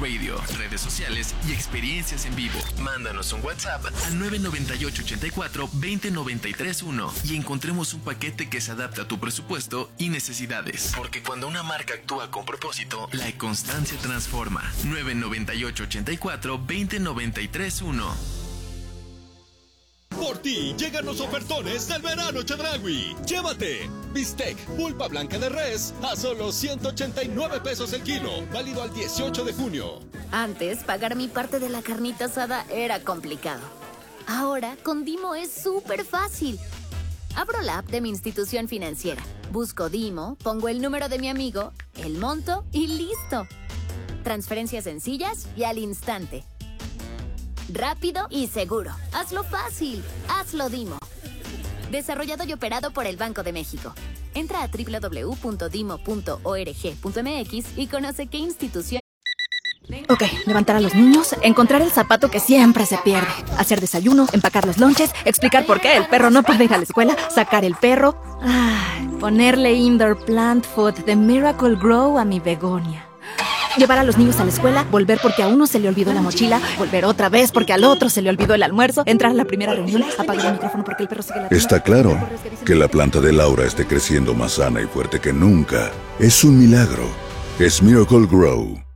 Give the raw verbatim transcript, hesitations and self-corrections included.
Radio, redes sociales y experiencias en vivo. Mándanos un WhatsApp al nueve nueve ocho, ocho cuatro, dos cero nueve tres uno y encontremos un paquete que se adapte a tu presupuesto y necesidades. Porque cuando una marca actúa con propósito, la constancia transforma. nueve nueve ocho, ocho cuatro, dos cero nueve tres uno. Por ti llegan los ofertones del verano Chedraui. Llévate bistec pulpa blanca de res a solo ciento ochenta y nueve pesos el kilo, válido al dieciocho de junio. Antes, pagar mi parte de la carnita asada era complicado. Ahora, con Dimo es súper fácil. Abro la app de mi institución financiera, busco Dimo, pongo el número de mi amigo, el monto y listo. Transferencias sencillas y al instante. Rápido y seguro. Hazlo fácil. Hazlo Dimo. Desarrollado y operado por el Banco de México. Entra a doble u doble u doble u punto dimo punto org punto m x y conoce qué institución... Ok, levantar a los niños, encontrar el zapato que siempre se pierde, hacer desayuno, empacar los lonches, explicar por qué el perro no puede ir a la escuela, sacar el perro, ay, ponerle indoor plant food de Miracle Grow a mi begonia. Llevar a los niños a la escuela, volver porque a uno se le olvidó la mochila, volver otra vez porque al otro se le olvidó el almuerzo, entrar a la primera reunión, apagar el micrófono porque el perro sigue la... Está claro que la planta de Laura esté creciendo más sana y fuerte que nunca. Es un milagro. Es Miracle Grow.